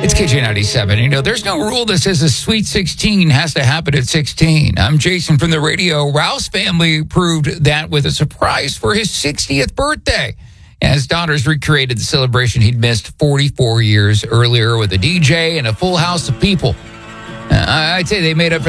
It's KJ97. There's no rule that says a sweet 16 has to happen at 16. I'm Jason from the radio. Rouse family proved that with a surprise for his 60th birthday. His daughters recreated the celebration he'd missed 44 years earlier with a DJ and a full house of people. I'd say they made up for